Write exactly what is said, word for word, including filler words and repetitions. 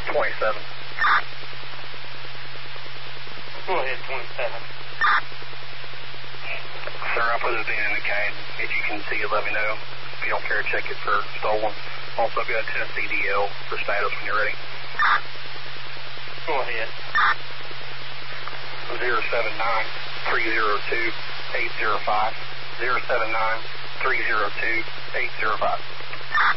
twenty-seven. Go ahead, twenty-seven. Sir, I'll put this in in the C A D. If you can see it, let me know. If you don't care, check it for stolen. Also, go to C D L for status when you're ready. Go ahead. zero seven nine, three zero two, eight zero five. zero seven nine, three zero two, eight zero five.